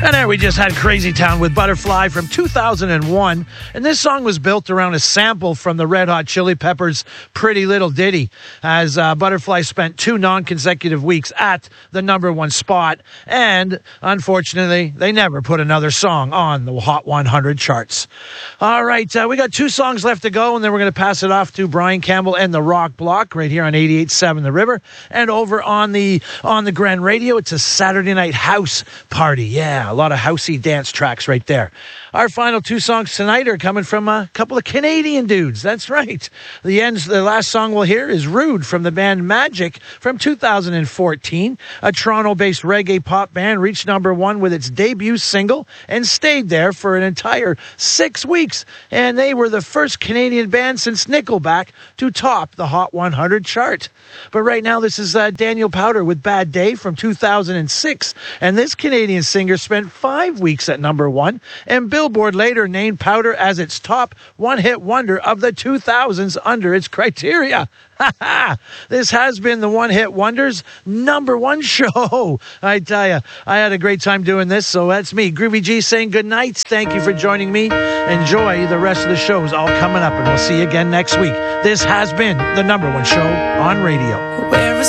And there we just had Crazy Town with Butterfly from 2001. And this song was built around a sample from the Red Hot Chili Peppers' Pretty Little Ditty, as Butterfly spent 2 non-consecutive weeks at the #1 spot. And unfortunately, they never put another song on the Hot 100 charts. All right, we got 2 songs left to go, and then we're going to pass it off to Brian Campbell and the Rock Block right here on 88.7 The River. And over on the Grand Radio, it's a Saturday night house party. Yeah, a lot of housey dance tracks right there. Our final 2 songs tonight are coming from a couple of Canadian dudes. That's right. The last song we'll hear is Rude from the band Magic from 2014. A Toronto-based reggae pop band reached #1 with its debut single and stayed there for an entire 6 weeks. And they were the first Canadian band since Nickelback to top the Hot 100 chart. But right now, this is Daniel Powter with Bad Day from 2006. And this Canadian singer spent 5 weeks at #1, and Billboard later named Powter as its top one-hit wonder of the 2000s under its criteria. This has been the One Hit Wonders #1 show. I tell you, I had a great time doing this, so that's me, Groovy G, saying good night. Thank you for joining me. Enjoy the rest of the shows all coming up, and we'll see you again next week. This has been the #1 show on radio.